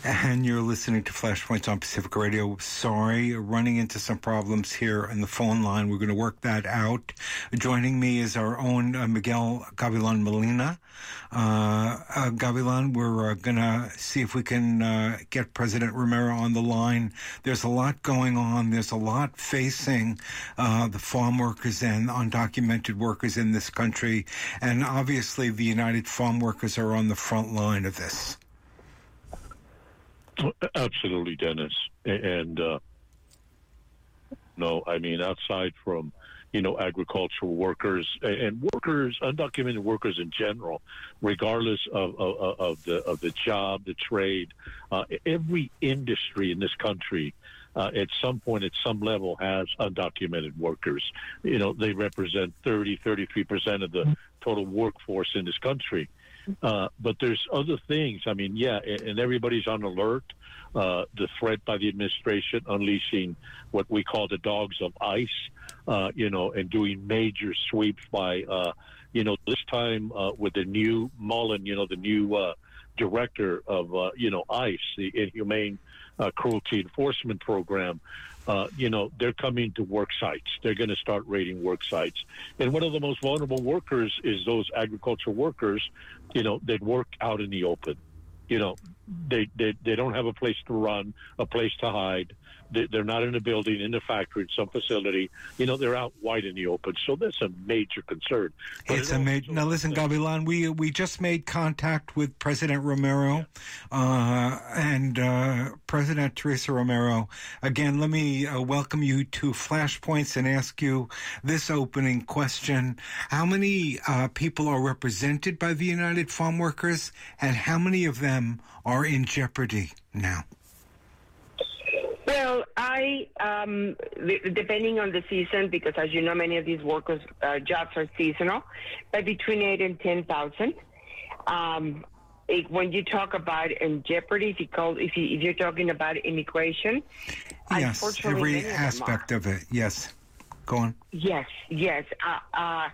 And you're listening to Flashpoints on Pacific Radio. Sorry, running into some problems here on the phone line. We're going to work that out. Joining me is our own Miguel Gavilan Molina. Gavilan, we're going to see if we can get President Romero on the line. There's a lot going on. There's a lot facing the farm workers and undocumented workers in this country. And obviously, the United Farm Workers are on the front line of this. Absolutely, Dennis. And no, I mean, outside from, agricultural workers and workers, undocumented workers in general, regardless of the job, the trade, every industry in this country, at some point, at some level, has undocumented workers. They represent 33% of the total workforce in this country. But there's other things. I mean, and everybody's on alert. The threat by the administration unleashing what we call the dogs of ICE, and doing major sweeps by, this time with the new Mullen, the new director of, ICE, the Inhumane Cruelty Enforcement Program. They're coming to work sites. They're going to start raiding work sites. And one of the most vulnerable workers is those agricultural workers, that work out in the open. They don't have a place to run, a place to hide. They're not in a building, in a factory, in some facility. They're out wide in the open. So that's a major concern. It's a major. Now, listen, Gavilan, we just made contact with President Romero and President Teresa Romero. Again, let me welcome you to Flashpoints and ask you this opening question. How many people are represented by the United Farm Workers, and how many of them are in jeopardy now? Well, depending on the season, because as you know, many of these workers' jobs are seasonal, but between 8 and 10,000. When you talk about in jeopardy, if you're talking about immigration, yes, every aspect of it. Yes, go on. Yes. As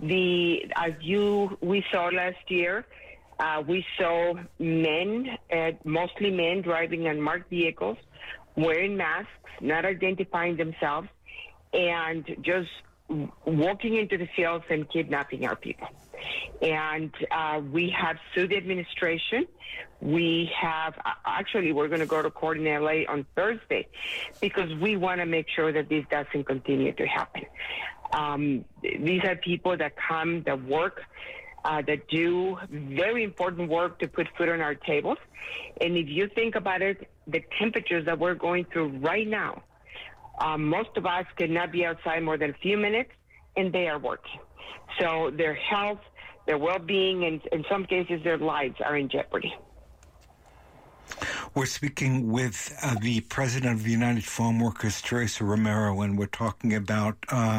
we saw last year. We saw men, mostly men, driving unmarked vehicles, wearing masks, not identifying themselves, and just walking into the fields and kidnapping our people. And we have sued the administration. We have, we're going to go to court in LA on Thursday because we want to make sure that this doesn't continue to happen. These are people that come, that work, that do very important work to put food on our tables. And if you think about it, the temperatures that we're going through right now, most of us cannot be outside more than a few minutes, and they are working. So their health, their well-being, and in some cases their lives are in jeopardy. We're speaking with the President of the United Farm Workers, Teresa Romero, and we're talking about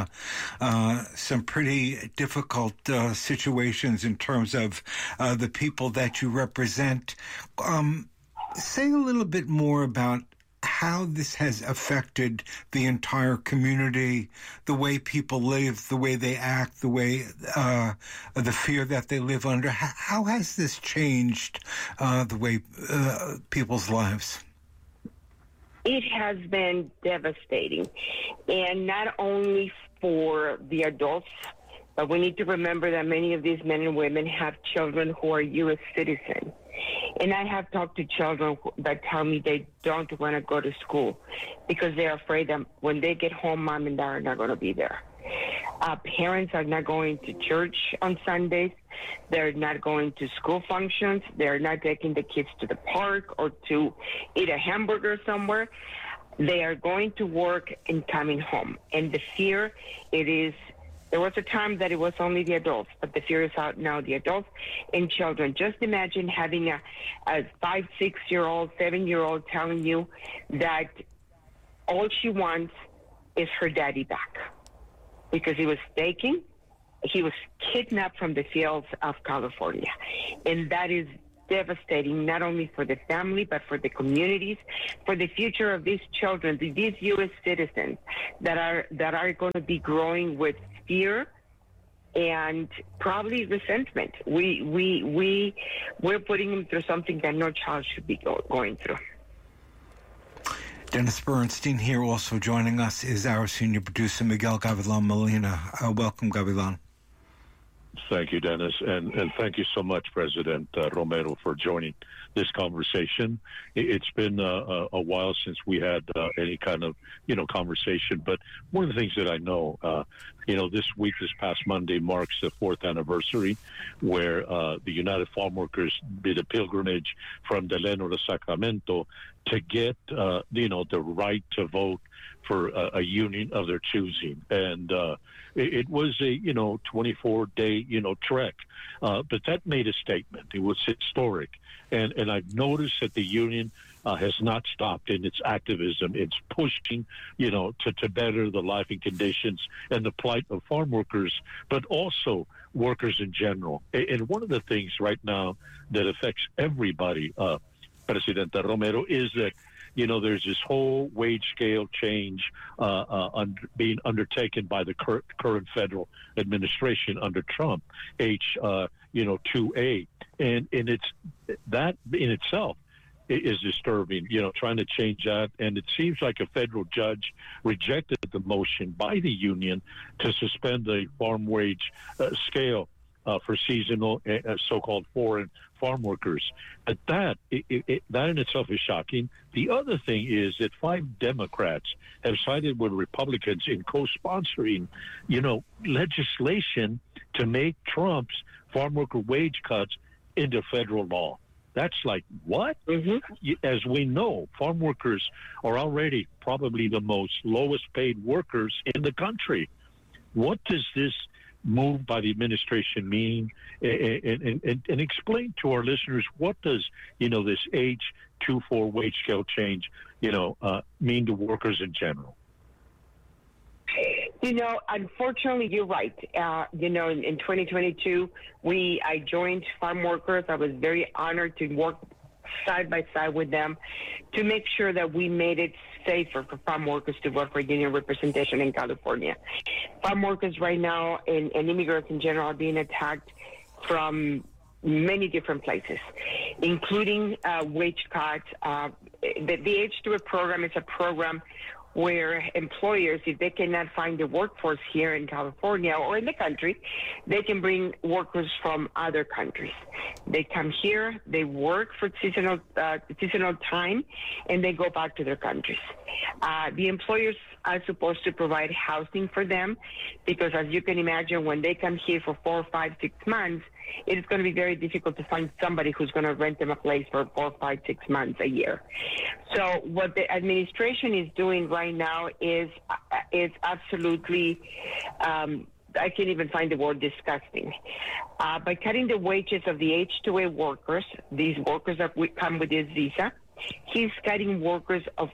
some pretty difficult situations in terms of the people that you represent. Say a little bit more about how this has affected the entire community, the way people live, the way they act, the way the fear that they live under. How has this changed the way people's lives? It has been devastating, and not only for the adults, but we need to remember that many of these men and women have children who are U.S. citizens. And I have talked to children that tell me they don't want to go to school because they're afraid that when they get home, mom and dad are not going to be there. Parents are not going to church on Sundays. They're not going to school functions. They're not taking the kids to the park or to eat a hamburger somewhere. They are going to work and coming home. And the fear, there was a time that it was only the adults, but the fear is out now, the adults and children. Just imagine having a 5, 6-year-old, 7-year-old telling you that all she wants is her daddy back because he was kidnapped from the fields of California. And that is devastating, not only for the family, but for the communities, for the future of these children, these U.S. citizens that are going to be growing with fear and probably resentment. We're putting them through something that no child should be going through. Dennis Bernstein here. Also joining us is our senior producer, Miguel Gavilan Molina. Welcome, Gavilan. Thank you, Dennis, and thank you so much, President Romero, for joining this conversation. It's been a while since we had any kind of, conversation, but one of the things that I know, this week, this past Monday, marks the 4th anniversary where the United Farm Workers did a pilgrimage from Delano to Sacramento to get, the right to vote for a union of their choosing. And it was a, 24-day, trek. But that made a statement. It was historic. And I've noticed that the union has not stopped in its activism. It's pushing, to better the life and conditions and the plight of farm workers, but also workers in general. And one of the things right now that affects everybody, Presidenta Romero, is that, there's this whole wage scale change being undertaken by the current federal administration under Trump, H2A. And it's that in itself is disturbing, trying to change that. And it seems like a federal judge rejected the motion by the union to suspend the farm wage scale for seasonal, so-called foreign farm workers. But that in itself is shocking. The other thing is that 5 Democrats have sided with Republicans in co-sponsoring, legislation to make Trump's farm worker wage cuts into federal law. That's like, what? Mm-hmm. As we know, farm workers are already probably the most lowest paid workers in the country. What does this move by the administration mean? And explain to our listeners, what does, this H-24 wage scale change, mean to workers in general? Unfortunately, you're right. In 2022, I joined farm workers. I was very honored to work side by side with them to make sure that we made it safer for farm workers to vote for union representation in California. Farm workers right now and immigrants in general are being attacked from many different places, including wage cuts. The H2A program is a program where employers, if they cannot find the workforce here in California or in the country, they can bring workers from other countries. They come here, they work for seasonal time, and they go back to their countries. The employers are supposed to provide housing for them because, as you can imagine, when they come here for 4, 5, 6 months, it is going to be very difficult to find somebody who's going to rent them a place for 4, 5, 6 months a year. So what the administration is doing right now is absolutely, I can't even find the word, disgusting. By cutting the wages of the H2A workers, these workers that come with this visa, he's cutting wages of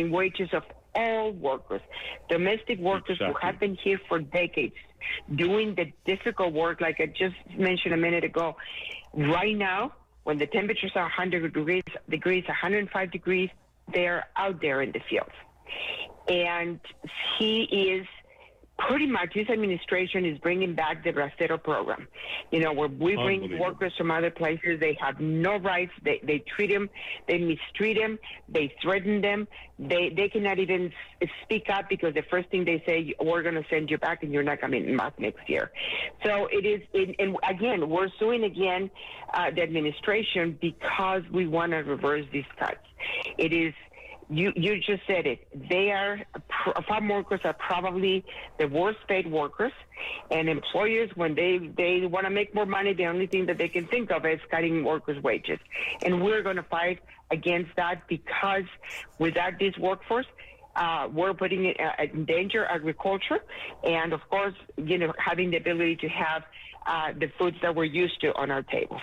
all workers, domestic workers who have been here for decades, doing the difficult work like I just mentioned a minute ago. Right now, when the temperatures are 100 degrees, 105 degrees, they're out there in the fields. And he is pretty much, his administration is bringing back the Bracero program, where we bring workers from other places. They have no rights. They treat them. They mistreat them. They threaten them. They cannot even speak up because the first thing they say, we're going to send you back and you're not coming back next year. So it is, and again, we're suing again the administration because we want to reverse these cuts. It is, you just said it. Farm workers are probably the worst paid workers, and employers, when they want to make more money, the only thing that they can think of is cutting workers' wages. And we're going to fight against that because without this workforce, we're putting in danger agriculture and, of course, having the ability to have the foods that we're used to on our tables.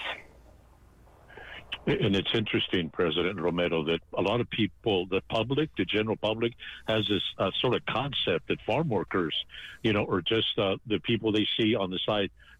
And it's interesting, President Romero, that a lot of people, the general public, has this sort of concept that farm workers, are just the people they see on the side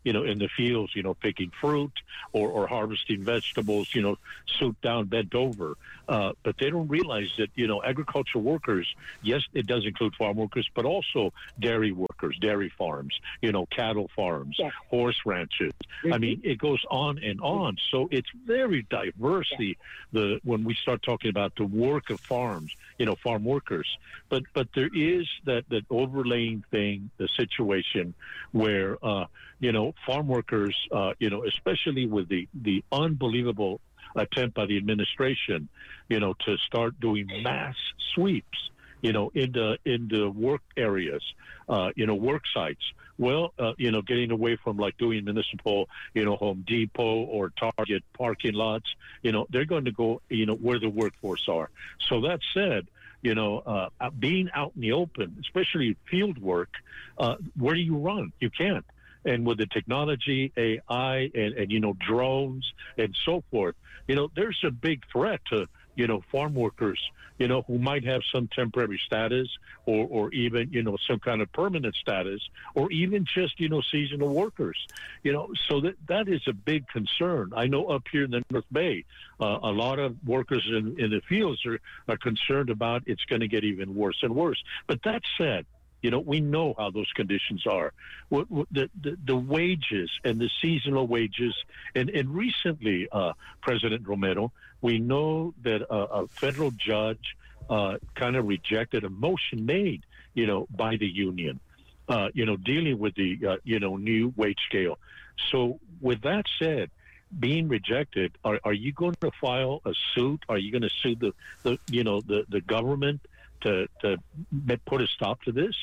in the fields, picking fruit or harvesting vegetables, suit down, bent over. But they don't realize that, agricultural workers, yes, it does include farm workers, but also dairy workers, dairy farms, cattle farms, yes, horse ranches. Mm-hmm. I mean, it goes on and on. So it's very diverse, yeah, when we start talking about the work of farms, farm workers. But there is that overlaying thing, the situation where, farm workers, especially with the unbelievable attempt by the administration, to start doing mass sweeps, into work areas, work sites. Well, getting away from like doing municipal, Home Depot or Target parking lots, they're going to go, where the workforce are. So that said, being out in the open, especially field work, where do you run? You can't. And with the technology, AI, and drones and so forth, there's a big threat to, farm workers, who might have some temporary status or even, some kind of permanent status, or even just, seasonal workers, so that is a big concern. I know up here in the North Bay, a lot of workers in the fields are concerned about it's going to get even worse and worse. But that said, we know how those conditions are. The wages and the seasonal wages, and recently, President Romero, we know that a federal judge kind of rejected a motion made, by the union, dealing with the, new wage scale. So with that said, being rejected, are you going to file a suit? Are you going to sue the government to put a stop to this?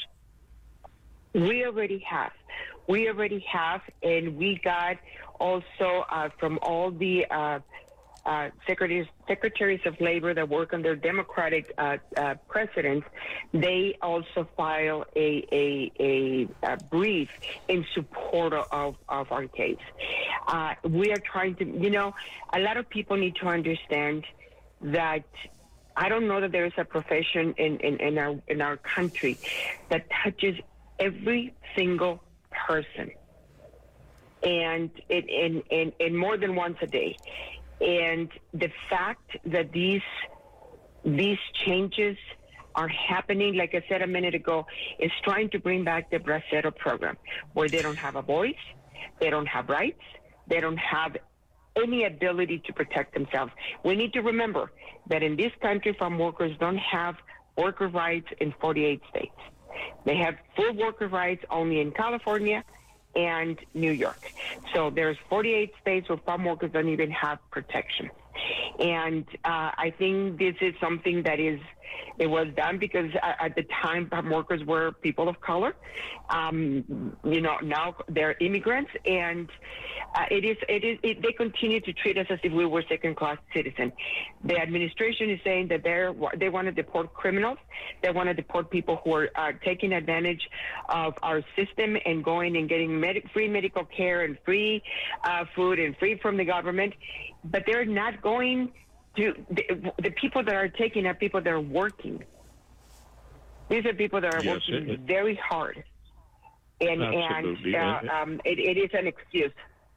We already have. And we got also from all the secretaries of labor that work under Democratic presidents, they also file a brief in support of our case. We are trying to, a lot of people need to understand that I don't know that there is a profession in our country that touches every single person, and more than once a day. And the fact that these changes are happening, like I said a minute ago, is trying to bring back the Bracero program, where they don't have a voice, they don't have rights, they don't have any ability to protect themselves. We need to remember that in this country, farm workers don't have worker rights in 48 states. They have full worker rights only in California and New York. So there's 48 states where farm workers don't even have protection. And I think this is something that it was done because at the time farm workers were people of color. Now they're immigrants, and they continue to treat us as if we were second-class citizens. The administration is saying that they want to deport criminals. They want to deport people who are taking advantage of our system and going and getting free medical care and free food and free from the government. But they're not going to the people that are taking are people that are working. These are people that are working very hard, and it is an excuse.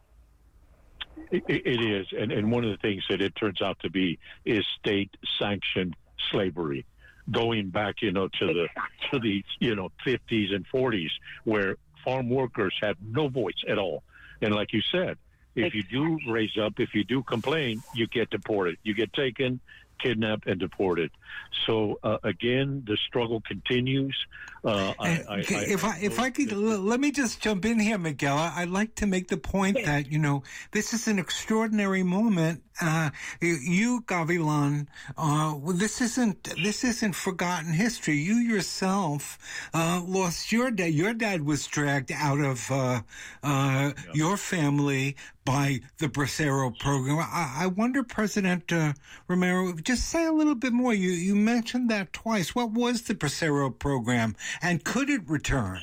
It is, and one of the things that it turns out to be is state-sanctioned slavery, going back, to the 50s and 40s, where farm workers had no voice at all. And like you said, if you do raise up, if you do complain, you get deported. You get taken, kidnapped, and deported. So again, the struggle continues. If I could, let me just jump in here, Miguel. I'd like to make the point that this is an extraordinary moment. You, Gavilan, this isn't forgotten history. You yourself lost your dad. Your dad was dragged out of your family by the Bracero program. I wonder, President Romero, just say a little bit more. You mentioned that twice. What was the Bracero program, and could it return?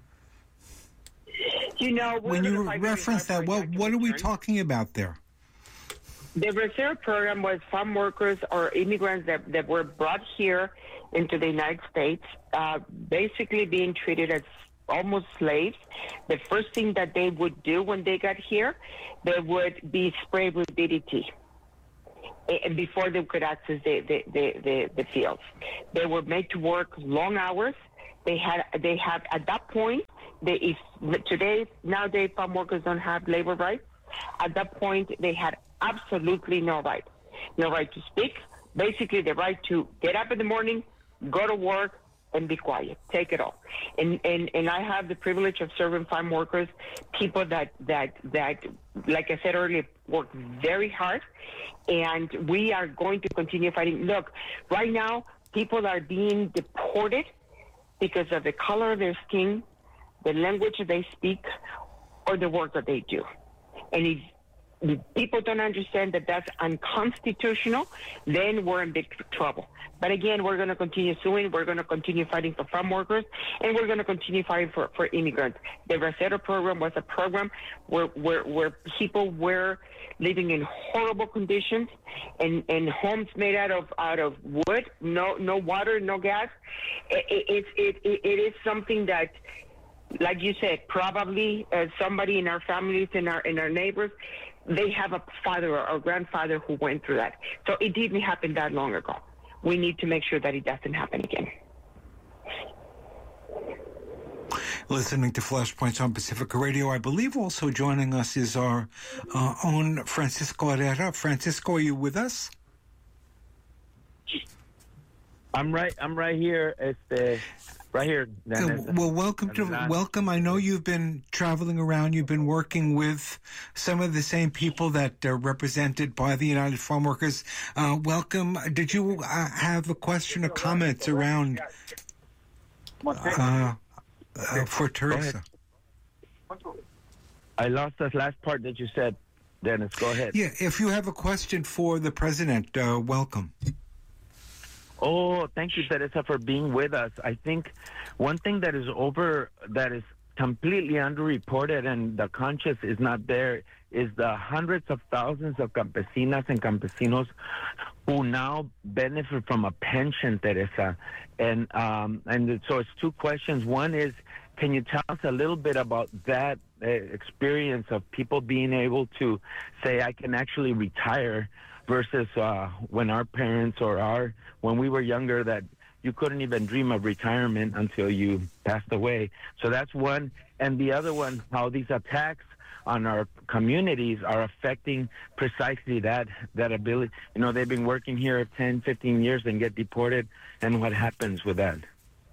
When you reference that, what are we talking about there? The Bracero program was farm workers or immigrants that were brought here into the United States, basically being treated as almost slaves. The first thing that they would do when they got here, they would be sprayed with DDT before they could access the fields. They were made to work long hours. They have at that point, nowadays farm workers don't have labor rights. At that point, they had absolutely no right to speak. Basically, the right to get up in the morning, go to work, and be quiet. Take it all. And I have the privilege of serving farm workers, people that like I said earlier, work very hard, and we are going to continue fighting. Look, right now, people are being deported because of the color of their skin, the language that they speak, or the work that they do. And if people don't understand that that's unconstitutional, then we're in big trouble. But again, we're going to continue suing. We're going to continue fighting for farm workers, and we're going to continue fighting for immigrants. The Bracero program was a program where people were living in horrible conditions and homes made out of wood, no water, no gas. It is something that, like you said, probably somebody in our families, in our neighbors, they have a father or grandfather who went through that. So it didn't happen that long ago. We need to make sure that it doesn't happen again. Listening to Flashpoints on Pacifica Radio. I believe also joining us is our own Francisco Herrera. Francisco, are you with us? I'm right here. Right here. Well, welcome. I know you've been traveling around. You've been working with some of the same people that are represented by the United Farm Workers. Welcome. Did you have a question or comments around for Teresa? I lost the last part that you said, Dennis. Go ahead. Yeah, if you have a question for the president, welcome. Oh, thank you, Teresa, for being with us. I think one thing that is completely underreported and the conscience is not there is the hundreds of thousands of campesinas and campesinos who now benefit from a pension, Teresa. And so it's two questions. One is, can you tell us a little bit about that experience of people being able to say, I can actually retire, versus when our parents when we were younger, that you couldn't even dream of retirement until you passed away. So that's one. And the other one, how these attacks on our communities are affecting precisely that ability. You know, they've been working here 10, 15 years and get deported, and what happens with that?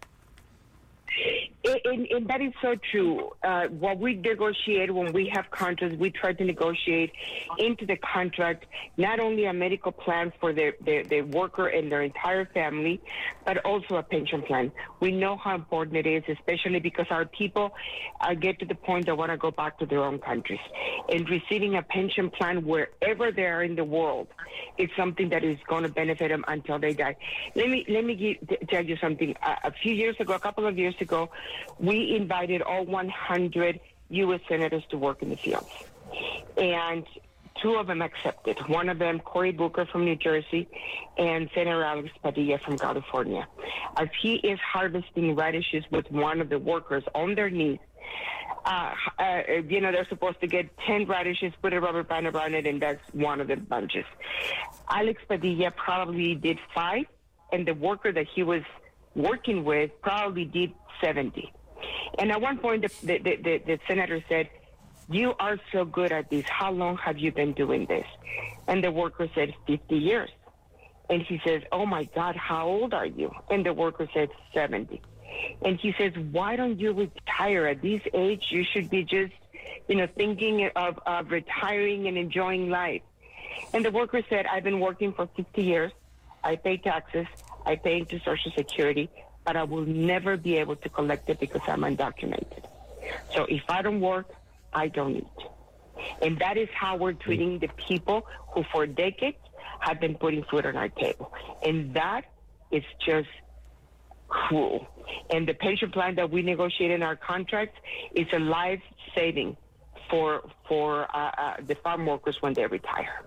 And that is so true. What we negotiate when we have contracts, we try to negotiate into the contract not only a medical plan for the worker and their entire family, but also a pension plan. We know how important it is, especially because our people get to the point they want to go back to their own countries. And receiving a pension plan wherever they are in the world is something that is going to benefit them until they die. Let me tell you something. A couple of years ago, we invited all 100 U.S. senators to work in the fields. And two of them accepted. One of them, Cory Booker from New Jersey, and Senator Alex Padilla from California. As he is harvesting radishes with one of the workers on their knees, they're supposed to get 10 radishes, put a rubber band around it, and that's one of the bunches. Alex Padilla probably did 5, and the worker that he was working with probably did 70. And at one point, the senator said, "You are so good at this. How long have you been doing this?" And the worker said, 50 years. And he says, "Oh, my God, how old are you?" And the worker said, 70. And he says, "Why don't you retire? At this age, you should be just, thinking of retiring and enjoying life." And the worker said, "I've been working for 50 years. I pay taxes. I pay into Social Security, but I will never be able to collect it because I'm undocumented. So if I don't work, I don't eat." And that is how we're treating the people who for decades have been putting food on our table. And that is just cruel. And the pension plan that we negotiate in our contracts is a life saving for the farm workers when they retire.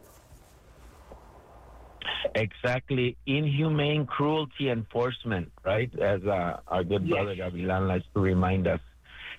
Exactly. Inhumane cruelty enforcement, right? As our good brother Gavilan likes to remind us.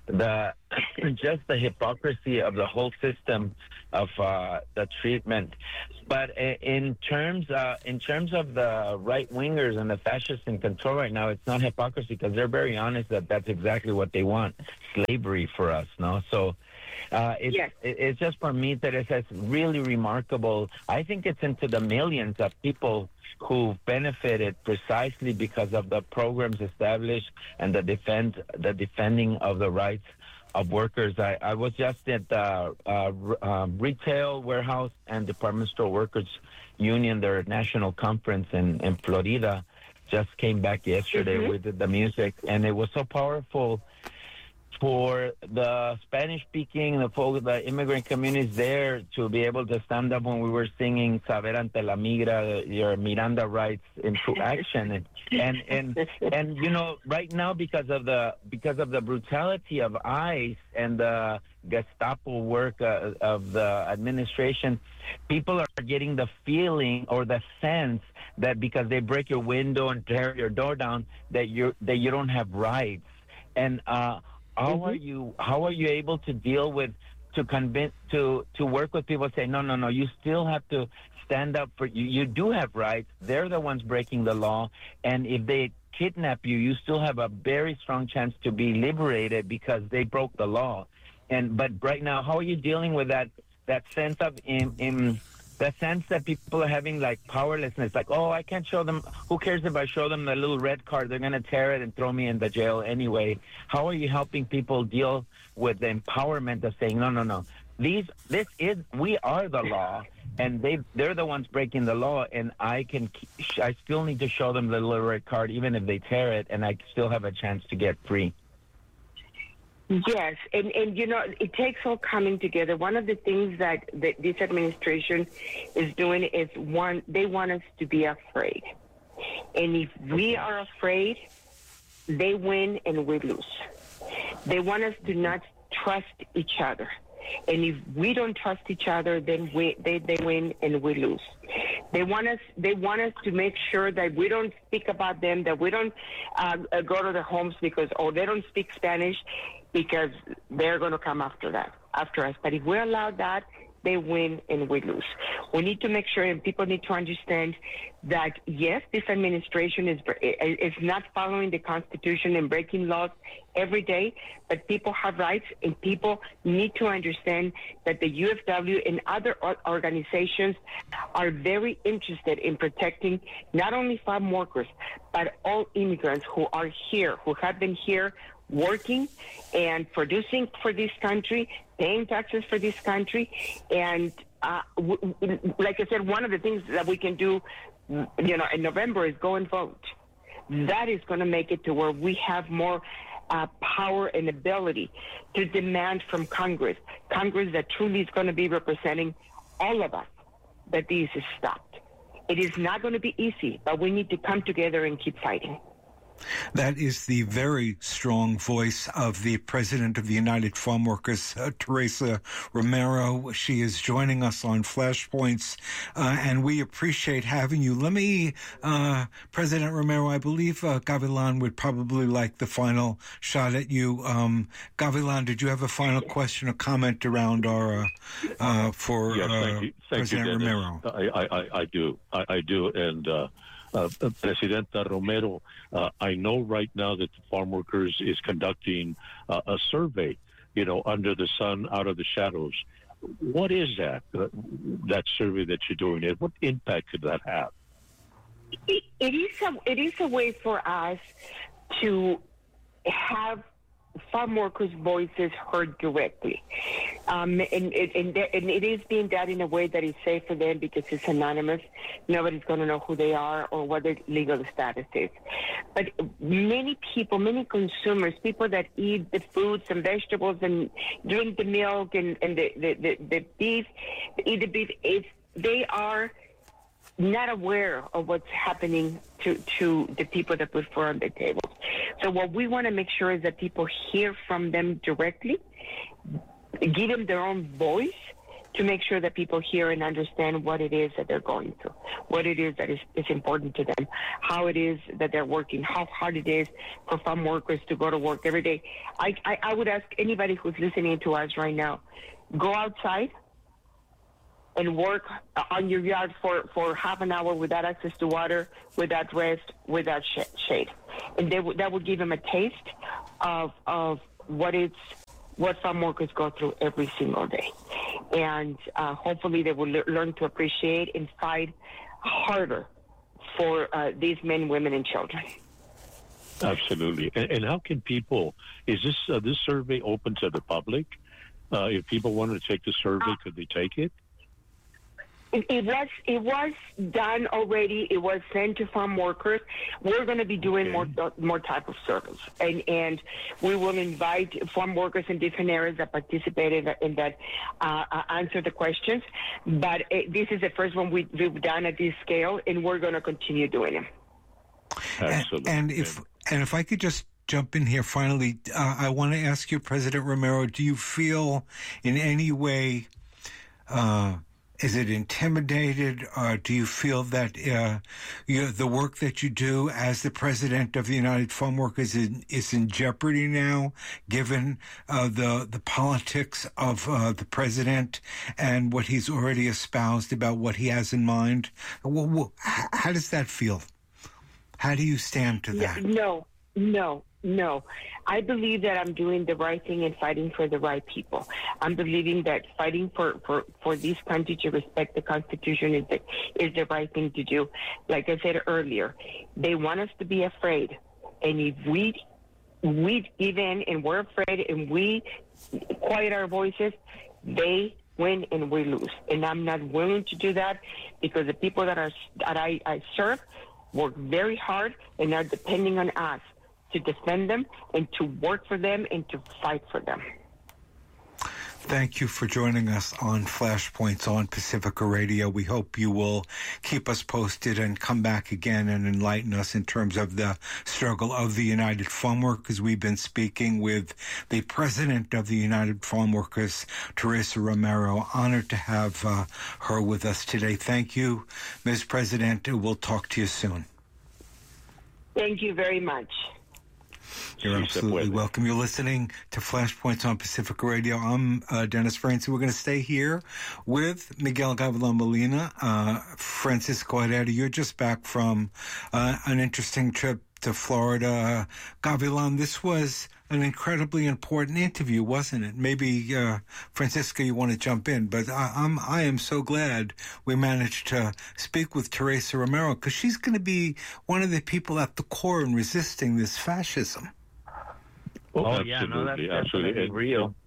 just the hypocrisy of the whole system of the treatment. But in terms of the right wingers and the fascists in control right now, it's not hypocrisy because they're very honest that that's exactly what they want: slavery for us. No, so. It's just for me that it's really remarkable. I think it's into the millions of people who benefited precisely because of the programs established and the defending of the rights of workers. I was just at the Retail, Warehouse, and Department Store Workers Union, their national conference in Florida. Just came back yesterday. We did the music, and it was so powerful for the Spanish-speaking, the immigrant communities there to be able to stand up when we were singing Saber ante la migra, your Miranda rights into action. And you know, right now because of the brutality of ICE and the Gestapo work of the administration, people are getting the feeling or the sense that because they break your window and tear your door down, that you don't have rights. And how are you able to deal with, to convince, to work with people, say, no, you still have to stand up for, you do have rights. They're the ones breaking the law. And if they kidnap you, you still have a very strong chance to be liberated because they broke the law. But right now, how are you dealing with that sense of the sense that people are having like powerlessness, like, oh, I can't show them. Who cares if I show them the little red card? They're going to tear it and throw me in the jail anyway. How are you helping people deal with the empowerment of saying, no, we are the law, and they're the ones breaking the law, and I still need to show them the little red card, even if they tear it, and I still have a chance to get free. Yes, and you know, it takes all coming together. One of the things that this administration is doing is, one, they want us to be afraid. And if we are afraid, they win and we lose. They want us to not trust each other. And if we don't trust each other, then they win and we lose. They want us to make sure that we don't speak about them, that we don't go to their homes because, they don't speak Spanish, because they're going to come after us. But if we allow that, they win and we lose. We need to make sure, and people need to understand that, yes, this administration is not following the Constitution and breaking laws every day, but people have rights, and people need to understand that the UFW and other organizations are very interested in protecting not only farm workers, but all immigrants who are here, who have been here working and producing for this country, paying taxes for this country. And like I said, one of the things that we can do, in November is go and vote. That is going to make it to where we have more power and ability to demand from Congress that truly is going to be representing all of us, that this is stopped. It is not going to be easy, but we need to come together and keep fighting. That is the very strong voice of the President of the United Farm Workers, Teresa Romero. She is joining us on Flashpoints, and we appreciate having you. Let me, President Romero, I believe Gavilan would probably like the final shot at you. Gavilan, did you have a final question or comment around our for thank President you, Romero? I do, and Presidenta Romero, I know right now that the Farm Workers is conducting a survey, under the sun, out of the shadows. What is that survey that you're doing? And what impact could that have? It is a way for us to have farm workers' voices heard directly. And it is being done in a way that is safe for them because it's anonymous. Nobody's going to know who they are or what their legal status is. But many people, many consumers, people that eat the fruits and vegetables and drink the milk and the beef, eat the beef, they are not aware of what's happening to the people that put food on their tables. So what we want to make sure is that people hear from them directly, give them their own voice, to make sure that people hear and understand what it is that they're going through, what it is that is important to them, how it is that they're working, how hard it is for farm workers to go to work every day. I would ask anybody who's listening to us right now, go outside and work on your yard for half an hour without access to water, without rest, without shade. And that would give them a taste of what farm workers go through every single day. And hopefully they will learn to appreciate and fight harder for these men, women, and children. Absolutely. And how can people, is this survey open to the public? If people wanted to take the survey, could they take it? It was done already. It was sent to farm workers. We're going to be doing more type of surveys, and we will invite farm workers in different areas that participated in that answer the questions. But this is the first one we've done at this scale, and we're going to continue doing them. Absolutely. And if I could just jump in here finally, I want to ask you, President Romero, do you feel in any way? Is it intimidated? Do you feel that the work that you do as the president of the United Farm Workers is in jeopardy now, given the politics of the president and what he's already espoused about what he has in mind? How does that feel? How do you stand to that? No. I believe that I'm doing the right thing and fighting for the right people. I'm believing that fighting for this country to respect the Constitution is the right thing to do. Like I said earlier, they want us to be afraid. And if we give in and we're afraid and we quiet our voices, they win and we lose. And I'm not willing to do that because the people that I serve work very hard and are depending on us to defend them and to work for them and to fight for them. Thank you for joining us on Flashpoints on Pacifica Radio. We hope you will keep us posted and come back again and enlighten us in terms of the struggle of the United Farm Workers. We've been speaking with the president of the United Farm Workers, Teresa Romero. Honored to have her with us today. Thank you, Ms. President. We'll talk to you soon. Thank you very much. You're absolutely welcome. You're listening to Flashpoints on Pacifica Radio. I'm Dennis Francis. We're going to stay here with Miguel Gavilan Molina. Francisco Herrera, you're just back from an interesting trip to Florida. Gavilan, this was an incredibly important interview, wasn't it? Maybe, Francisco, you want to jump in, but I am so glad we managed to speak with Teresa Romero because she's going to be one of the people at the core in resisting this fascism. Oh, yeah, no, that's absolutely real.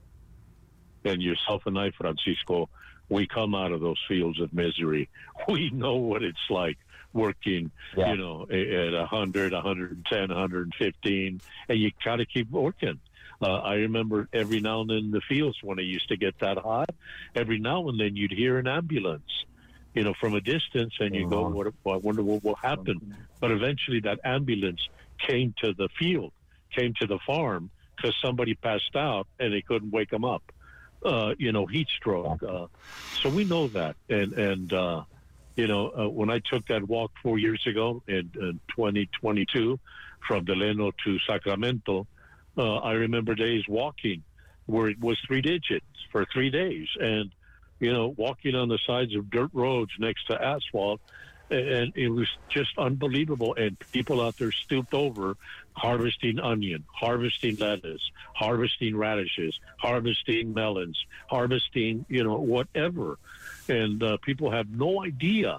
And yourself and I, Francisco, we come out of those fields of misery. We know what it's like working, at 100, 110, 115, and you got to keep working. I remember every now and then in the fields when it used to get that hot, every now and then you'd hear an ambulance, from a distance, and you go, I wonder what will happen. But eventually that ambulance came to the field, came to the farm, because somebody passed out and they couldn't wake them up. Heat stroke. So we know that. And when I took that walk 4 years ago in 2022 from Delano to Sacramento, I remember days walking where it was 3 digits for 3 days. And, walking on the sides of dirt roads next to asphalt. And it was just unbelievable. And people out there stooped over, harvesting onion, harvesting lettuce, harvesting radishes, harvesting melons, harvesting, whatever. And people have no idea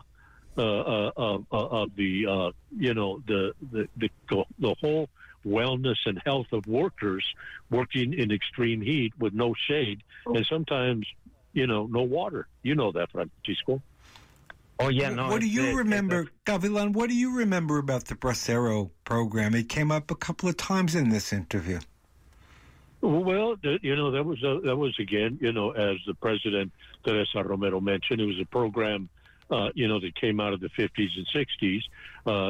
of the whole wellness and health of workers working in extreme heat with no shade and sometimes, no water. You know that, Francisco. Oh, yeah, no. What do you remember, Gavilan, what do you remember about the Bracero program? It came up a couple of times in this interview. Well, that was again, as the president, Teresa Romero, mentioned, it was a program, that came out of the 50s and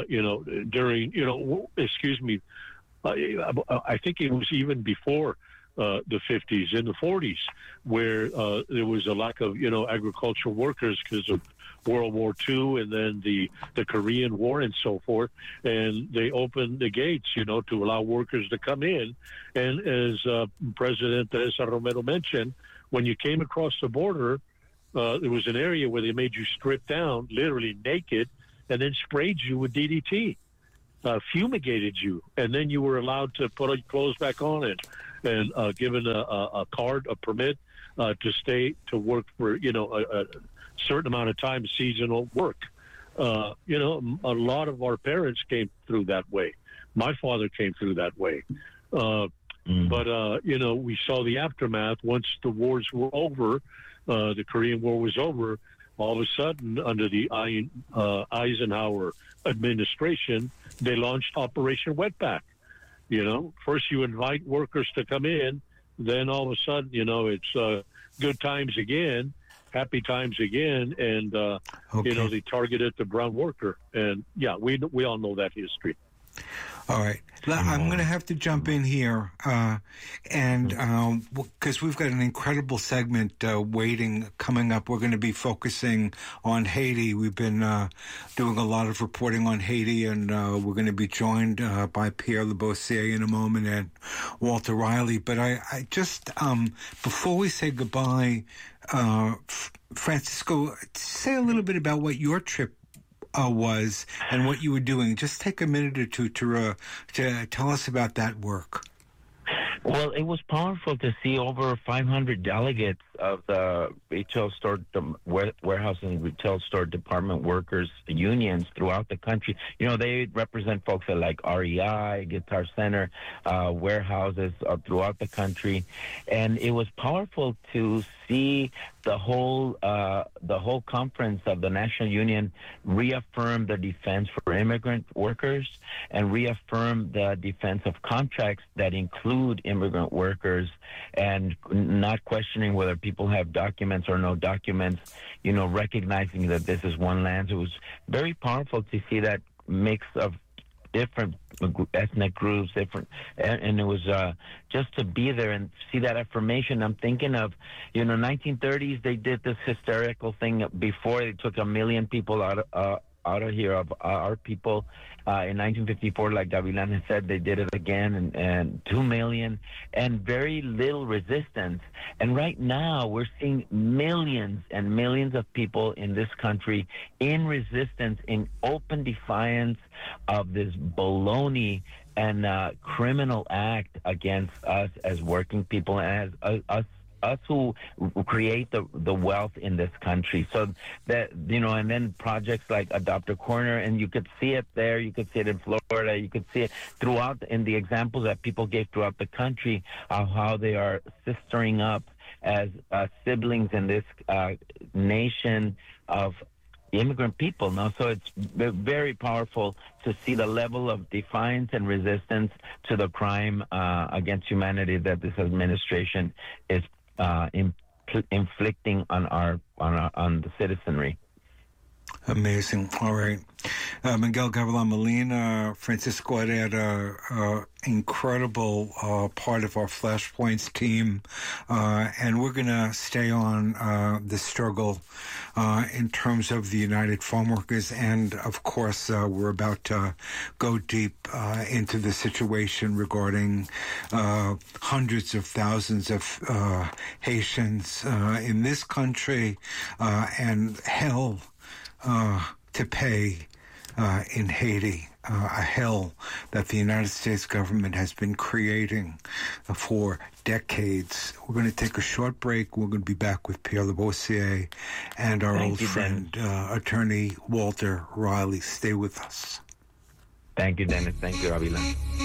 60s, during, I think it was even before the 50s and the 40s, where there was a lack of, agricultural workers because of World War II and then the Korean War and so forth. And they opened the gates, to allow workers to come in. And as President Teresa Romero mentioned, when you came across the border, there was an area where they made you strip down, literally naked, and then sprayed you with DDT, fumigated you, and then you were allowed to put your clothes back on and given a card, a permit to stay to work for a certain amount of time, seasonal work. A lot of our parents came through that way. My father came through that way. But we saw the aftermath once the wars were over. The Korean War was over. All of a sudden, under the Eisenhower administration, they launched Operation Wetback. First you invite workers to come in, then all of a sudden, it's good times again, happy times again, and they targeted the brown worker. And we all know that history. All right. I'm going to have to jump in here, because we've got an incredible segment coming up. We're going to be focusing on Haiti. We've been doing a lot of reporting on Haiti, and we're going to be joined by Pierre Leboeuf in a moment and Walter Riley. But I just, before we say goodbye, Francisco, say a little bit about what your trip was and what you were doing. Just take a minute or two to tell us about that work. Well, it was powerful to see over 500 delegates of the retail store, warehouse and retail store department workers unions throughout the country. They represent folks at like REI, Guitar Center, warehouses throughout the country. And it was powerful to see the whole conference of the National Union reaffirm the defense for immigrant workers and reaffirm the defense of contracts that include immigrant workers, and not questioning whether people have documents or no documents, recognizing that this is one land. It was very powerful to see that mix of different ethnic groups, and it was just to be there and see that affirmation. I'm thinking of, 1930s, they did this hysterical thing before they took 1 million people out of here, of our people. In 1954, like Gavilan has said, they did it again, and 2 million, and very little resistance. And right now, we're seeing millions and millions of people in this country in resistance, in open defiance of this baloney and criminal act against us as working people, and as us who create the wealth in this country. So that, and then projects like Adopt a Corner, and you could see it there, you could see it in Florida, you could see it throughout in the examples that people gave throughout the country of how they are sistering up as siblings in this nation of immigrant people. Now, so it's very powerful to see the level of defiance and resistance to the crime against humanity that this administration is inflicting on the citizenry. Amazing. All right. Miguel Gavilan Molina, Francisco Herrera, incredible part of our Flashpoints team. And we're going to stay on the struggle in terms of the United Farm Workers. And, of course, we're about to go deep into the situation regarding hundreds of thousands of Haitians in this country and hell to pay in Haiti, a hell that the United States government has been creating for decades. We're going to take a short break. We're going to be back with Pierre Leboeuf and our old friend, attorney Walter Riley. Stay with us. Thank you, Dennis. Thank you, Gavilan.